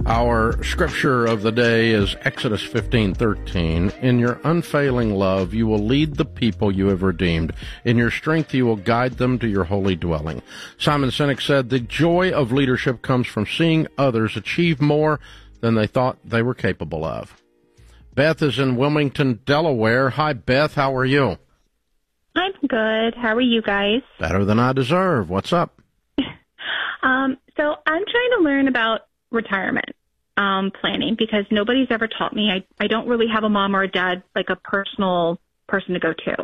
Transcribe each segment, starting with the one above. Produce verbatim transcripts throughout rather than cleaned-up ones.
Our scripture of the day is Exodus fifteen thirteen. In your unfailing love, you will lead the people you have redeemed. In your strength, you will guide them to your holy dwelling. Simon Sinek said, the joy of leadership comes from seeing others achieve more than they thought they were capable of. Beth is in Wilmington, Delaware. Hi, Beth. How are you? I'm good. How are you guys? Better than I deserve. What's up? um, so I'm trying to learn about retirement um, planning because nobody's ever taught me. I, I don't really have a mom or a dad, like a personal person to go to.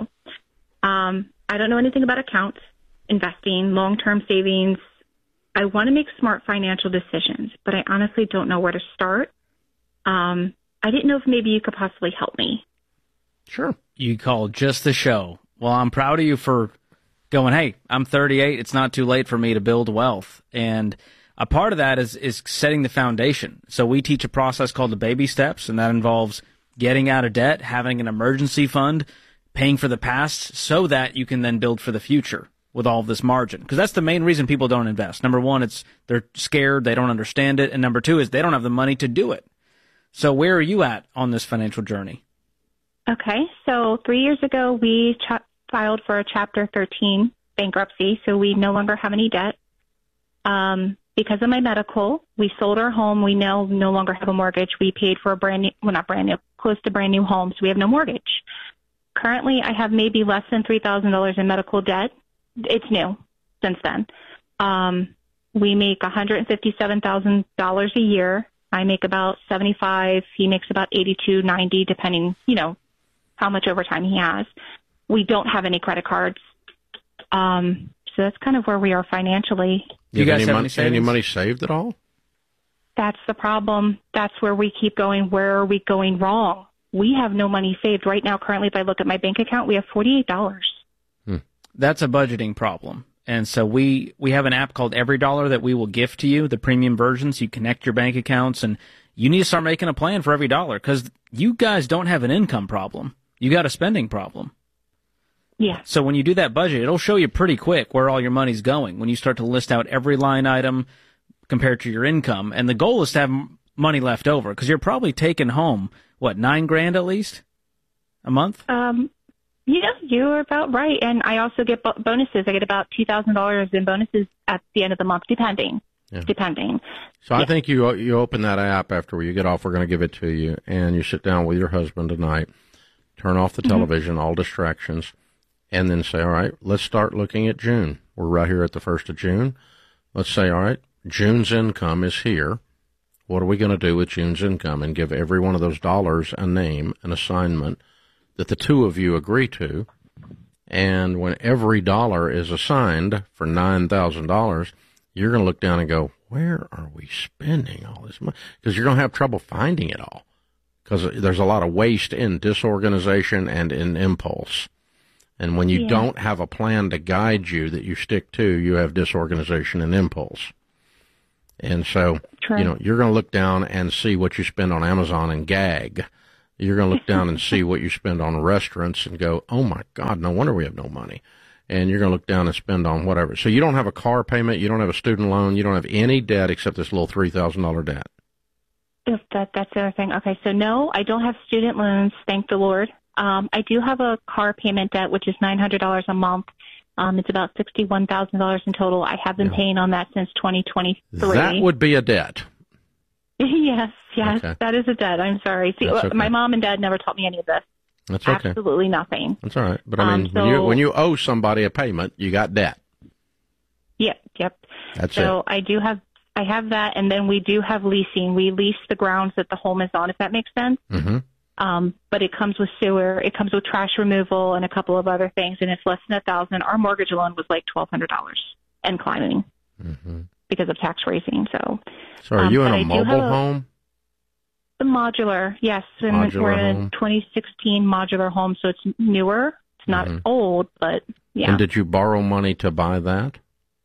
Um, I don't know anything about accounts, investing, long-term savings. I want to make smart financial decisions, but I honestly don't know where to start. Um, I didn't know if maybe you could possibly help me. Sure. You called just the show. Well, I'm proud of you for going, hey, I'm thirty-eight. It's not too late for me to build wealth. And a part of that is, is setting the foundation. So we teach a process called the baby steps, and that involves getting out of debt, having an emergency fund, paying for the past so that you can then build for the future with all of this margin. Because that's the main reason people don't invest. Number one, it's they're scared, they don't understand it. And number two is they don't have the money to do it. So where are you at on this financial journey? Okay. So three years ago, we ch- filed for a Chapter thirteen bankruptcy, so we no longer have any debt. Um, because of my medical, we sold our home. We now no longer have a mortgage. We paid for a brand new, well, not brand new, close to brand new home, so we have no mortgage. Currently, I have maybe less than three thousand dollars in medical debt. It's new since then. Um, we make one hundred fifty-seven thousand dollars a year. I make about seventy-five. He makes about eighty-two, ninety, depending, you know, how much overtime he has. We don't have any credit cards. Um, so that's kind of where we are financially. Do you, you guys have have any, any, any money saved at all? That's the problem. That's where we keep going. Where are we going wrong? We have no money saved. Right now, currently, if I look at my bank account, we have forty-eight dollars. Hmm. That's a budgeting problem. And so we, we have an app called Every Dollar that we will gift to you, the premium version, so you connect your bank accounts, and you need to start making a plan for every dollar because you guys don't have an income problem. You got a spending problem. Yeah. So when you do that budget, it'll show you pretty quick where all your money's going when you start to list out every line item compared to your income. And the goal is to have money left over because you're probably taking home, what, nine grand at least a month? Um, yeah, you're about right. And I also get bo- bonuses. I get about two thousand dollars in bonuses at the end of the month, depending. Yeah. Depending. So yeah. I think you you open that app after you get off. We're going to give it to you. And you sit down with your husband tonight, turn off the television, mm-hmm. all distractions. And then say, all right, let's start looking at June. We're right here at the first of June. Let's say, all right, June's income is here. What are we going to do with June's income? And give every one of those dollars a name, an assignment that the two of you agree to. And when every dollar is assigned for nine thousand dollars, you're going to look down and go, where are we spending all this money? Because you're going to have trouble finding it all. Because there's a lot of waste in disorganization and in impulse. And when you yeah. don't have a plan to guide you that you stick to, you have disorganization and impulse. And so, True. you know, you're going to look down and see what you spend on Amazon and gag. You're going to look down and see what you spend on restaurants and go, oh, my God, no wonder we have no money. And you're going to look down and spend on whatever. So you don't have a car payment. You don't have a student loan. You don't have any debt except this little three thousand dollars debt. If that, that's the other thing. Okay, so no, I don't have student loans, thank the Lord. Um, I do have a car payment debt, which is nine hundred dollars a month. Um, it's about sixty-one thousand dollars in total. I have been yeah. paying on that since twenty twenty-three. That would be a debt. yes, yes, okay. that is a debt. I'm sorry. See, okay. my mom and dad never taught me any of this. That's okay. Absolutely nothing. That's all right. But I mean, um, so, when you when you owe somebody a payment, you got debt. Yep, yep. That's so it. So I do have, I have that, and then we do have leasing. We lease the grounds that the home is on, if that makes sense. Mm-hmm. Um, but it comes with sewer, it comes with trash removal, and a couple of other things, and it's less than a thousand. Our mortgage alone was like twelve hundred dollars and climbing mm-hmm. because of tax raising. So, so are you um, in a I mobile home? The modular, yes. And modular we're in home. a twenty sixteen modular home, so it's newer. It's not mm-hmm. old, but yeah. And did you borrow money to buy that?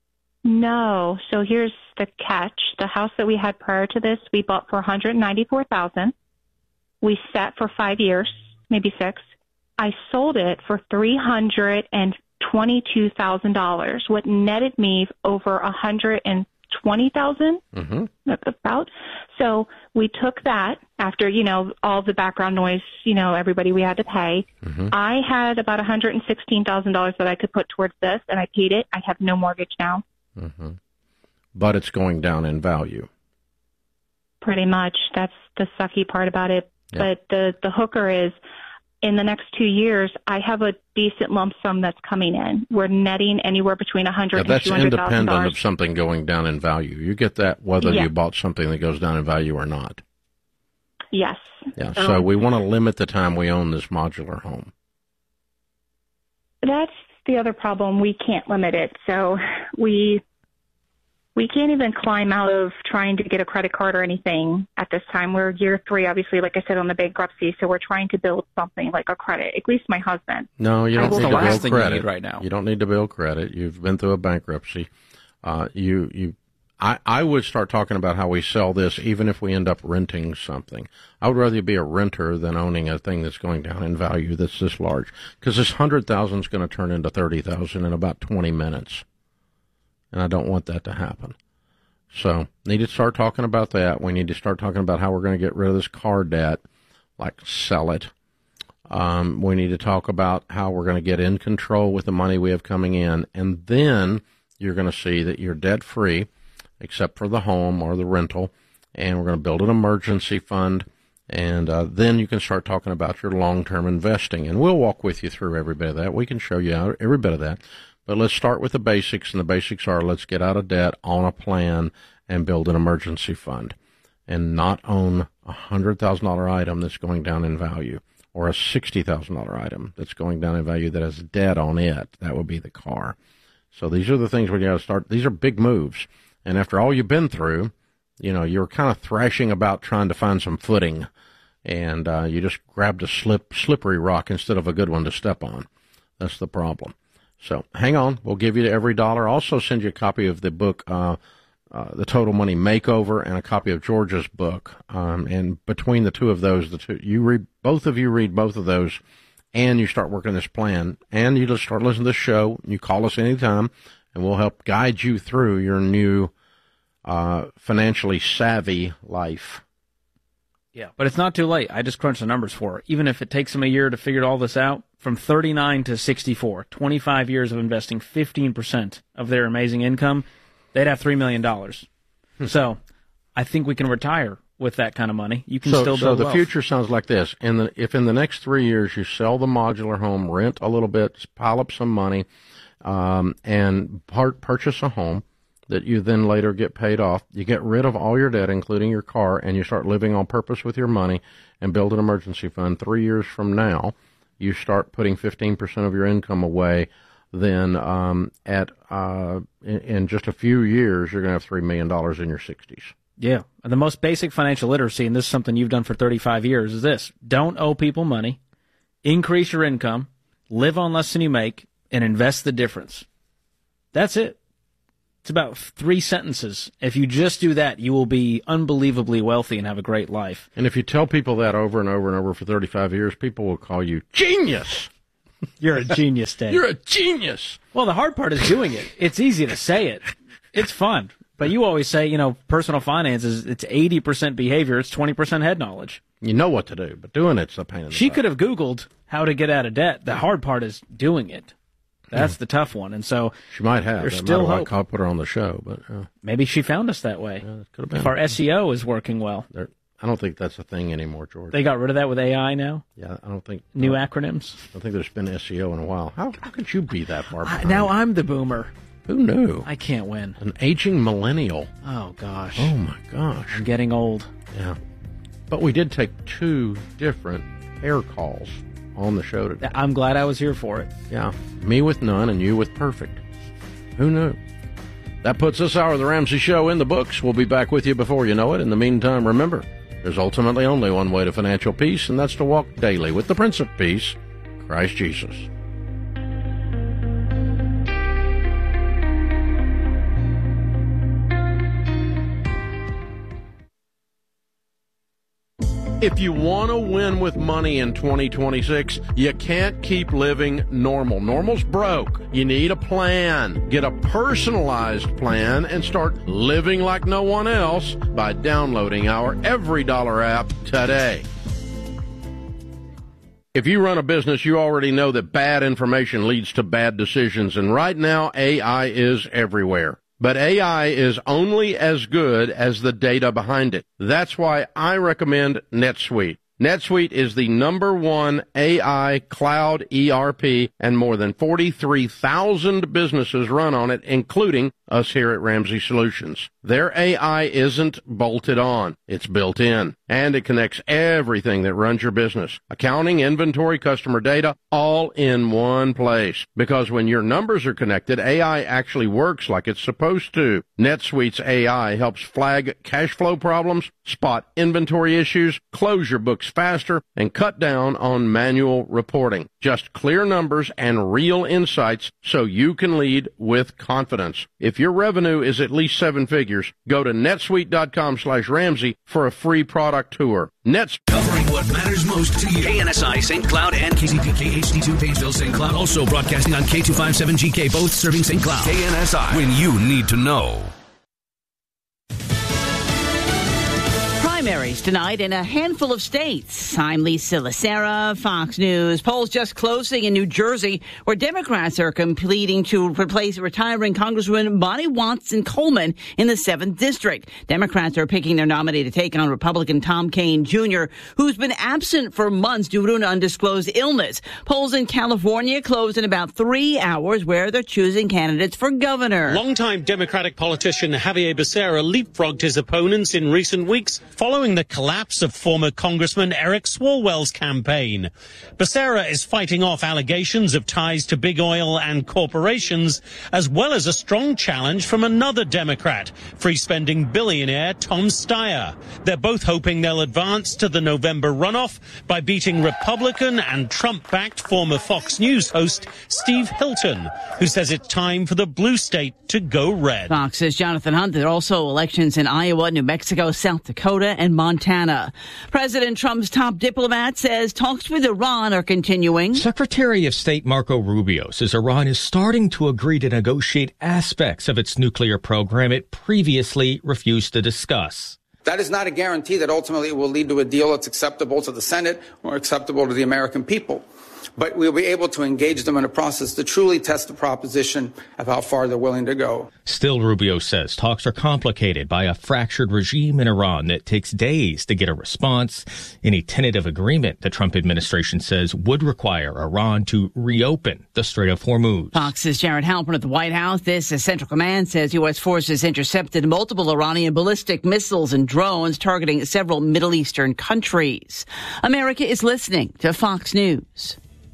No. So here's the catch: the house that we had prior to this, we bought for one hundred ninety-four thousand dollars. We sat for five years, maybe six. I sold it for three hundred twenty-two thousand dollars, what netted me over one hundred twenty thousand Mm-hmm. about. So we took that after, you know, all the background noise, you know, everybody we had to pay. Mm-hmm. I had about one hundred sixteen thousand dollars that I could put towards this, and I paid it. I have no mortgage now. Mm-hmm. But it's going down in value. Pretty much. That's the sucky part about it. Yeah. But the, the hooker is, in the next two years, I have a decent lump sum that's coming in. We're netting anywhere between one hundred Yeah, and that's two hundred thousand independent dollars. of something going down in value. You get that whether Yeah. you bought something that goes down in value or not. Yes. Yeah. So Um, we want to limit the time we own this modular home. That's the other problem. We can't limit it. So we we can't even climb out of trying to get a credit card or anything at this time. We're year three, obviously, like I said, on the bankruptcy. So we're trying to build something like a credit, at least my husband. No, you I don't will need to the last build thing you credit need right now. You don't need to build credit. You've been through a bankruptcy. Uh, you you. I, I would start talking about how we sell this even if we end up renting something. I would rather be a renter than owning a thing that's going down in value that's this large. Because this one hundred thousand dollars is going to turn into thirty thousand dollars in about twenty minutes. And I don't want that to happen. So need to start talking about that. We need to start talking about how we're going to get rid of this car debt, like sell it. Um, we need to talk about how we're going to get in control with the money we have coming in. And then you're going to see that you're debt-free, except for the home or the rental, and we're going to build an emergency fund, and uh, then you can start talking about your long-term investing, and we'll walk with you through every bit of that. We can show you out every bit of that, but let's start with the basics, and the basics are let's get out of debt on a plan and build an emergency fund and not own a one hundred thousand dollars item that's going down in value or a sixty thousand dollars item that's going down in value that has debt on it. That would be the car. So these are the things we got to start. These are big moves. And after all you've been through, you know, you're kind of thrashing about trying to find some footing, and uh, you just grabbed a slip, slippery rock instead of a good one to step on. That's the problem. So hang on. We'll give you every dollar. Also send you a copy of the book, uh, uh, The Total Money Makeover, and a copy of George's book. Um, and between the two of those, the two, you read, both of you read both of those, and you start working this plan, and you just start listening to the show. You call us anytime, and we'll help guide you through your new uh, financially savvy life. Yeah, but it's not too late. I just crunched the numbers for her. Even if it takes them a year to figure all this out, from thirty-nine to sixty-four, twenty-five years of investing fifteen percent of their amazing income, they'd have three million dollars. Hmm. So I think we can retire with that kind of money. You can so, still So build the wealth. future sounds like this. In the, if in the next three years you sell the modular home, rent a little bit, pile up some money, um, and part, purchase a home that you then later get paid off, you get rid of all your debt, including your car, and you start living on purpose with your money and build an emergency fund. Three years from now, you start putting fifteen percent of your income away. Then um, at uh, in, in just a few years, you're going to have three million dollars in your sixties. Yeah. The most basic financial literacy, and this is something you've done for thirty-five years, is this. Don't owe people money, increase your income, live on less than you make, and invest the difference. That's it. It's about three sentences. If you just do that, you will be unbelievably wealthy and have a great life. And if you tell people that over and over and over for thirty-five years, people will call you genius. You're a genius, Dave. You're a genius. Well, the hard part is doing it. It's easy to say it. It's fun. But you always say, you know, personal finance is it's eighty percent behavior, it's twenty percent head knowledge. You know what to do, but doing it's a pain in the She butt. could have Googled how to get out of debt. The hard part is doing it. That's the tough one. And so She might have. there's That still might have hope. why I put her on the show, but uh, maybe she found us that way. yeah, it could have been. If our S E O is working well. There- I don't think that's a thing anymore, George. They got rid of that with A I now? yeah, I don't think New I acronyms? don't think there's been S E O in a while. How how could you be that far I, behind? now I'm the boomer. Who knew? I can't win. An aging millennial. Oh, gosh. Oh my gosh. I'm getting old. Yeah. But we did take two different hair calls on the show today. I'm glad I was here for it. Yeah. Me with none and you with perfect. Who knew? That puts this hour of the Ramsey Show in the books. We'll be back with you before you know it. In the meantime, remember, there's ultimately only one way to financial peace, and that's to walk daily with the Prince of Peace, Christ Jesus. If you want to win with money in twenty twenty-six, you can't keep living normal. Normal's broke. You need a plan. Get a personalized plan and start living like no one else by downloading our Every Dollar app today. If you run a business, you already know that bad information leads to bad decisions, and right now A I is everywhere. But A I is only as good as the data behind it. That's why I recommend NetSuite. NetSuite is the number one A I cloud E R P, and more than forty-three thousand businesses run on it, including us here at Ramsey Solutions. Their A I isn't bolted on. It's built in, and it connects everything that runs your business. Accounting, inventory, customer data, all in one place. Because when your numbers are connected, A I actually works like it's supposed to. NetSuite's A I helps flag cash flow problems, spot inventory issues, close your books faster, and cut down on manual reporting. Just clear numbers and real insights so you can lead with confidence. If your revenue is at least seven figures, go to netsuite.com slash Ramsey for a free product tour. Nets Covering what matters most to you. K N S I Saint Cloud and K Z P K H D two Painesville Saint Cloud. Also broadcasting on K two fifty-seven G K, both serving Saint Cloud. K N S I, when you need to know. Primaries tonight in a handful of states. I'm Lisa Lacera, Fox News. Polls just closing in New Jersey, where Democrats are competing to replace retiring Congresswoman Bonnie Watson Coleman in the seventh District. Democrats are picking their nominee to take on Republican Tom Kean Junior, who's been absent for months due to an undisclosed illness. Polls in California close in about three hours, where they're choosing candidates for governor. Longtime Democratic politician Javier Becerra leapfrogged his opponents in recent weeks, following the collapse of former Congressman Eric Swalwell's campaign. Becerra is fighting off allegations of ties to big oil and corporations, as well as a strong challenge from another Democrat, free-spending billionaire Tom Steyer. They're both hoping they'll advance to the November runoff by beating Republican and Trump-backed former Fox News host Steve Hilton, who says it's time for the blue state to go red. Fox's Jonathan Hunt. There are also elections in Iowa, New Mexico, South Dakota, and Montana. President Trump's top diplomat says talks with Iran are continuing. Secretary of State Marco Rubio says Iran is starting to agree to negotiate aspects of its nuclear program it previously refused to discuss. That is not a guarantee that ultimately it will lead to a deal that's acceptable to the Senate or acceptable to the American people. But we'll be able to engage them in a process to truly test the proposition of how far they're willing to go. Still, Rubio says talks are complicated by a fractured regime in Iran that takes days to get a response. Any tentative agreement the Trump administration says would require Iran to reopen the Strait of Hormuz. Fox's Jared Halpern at the White House. This is Central Command says U S forces intercepted multiple Iranian ballistic missiles and drones targeting several Middle Eastern countries. America is listening to Fox News.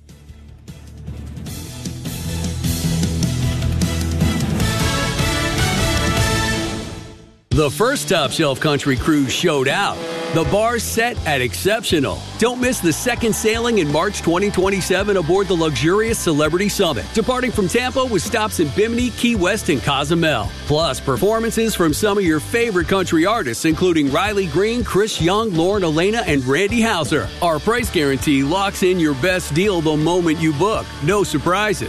The first Top Shelf Country cruise showed out. The bar's set at exceptional. Don't miss the second sailing in March twenty twenty-seven aboard the luxurious Celebrity Summit, departing from Tampa with stops in Bimini, Key West, and Cozumel. Plus, performances from some of your favorite country artists, including Riley Green, Chris Young, Lauren Elena, and Randy Houser. Our price guarantee locks in your best deal the moment you book. No surprises.